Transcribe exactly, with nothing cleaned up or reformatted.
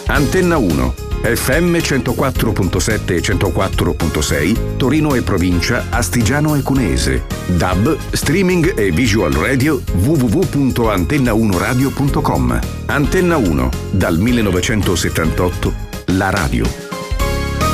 Antenna uno, F M centoquattro virgola sette e centoquattro virgola sei, Torino e provincia, Astigiano e Cuneese. D A B, streaming e visual radio w w w punto antenna uno radio punto com. Antenna uno, dal millenovecentosettantotto, la radio.